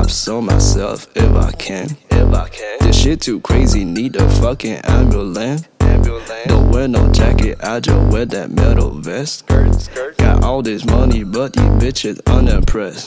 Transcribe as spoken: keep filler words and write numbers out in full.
ops on myself if I can. If I can. This shit too crazy, need a fucking ambulance. Ambulance. Don't wear no jacket, I just wear that metal vest. Skirt, skirt. Got all this money, but these bitches unimpressed.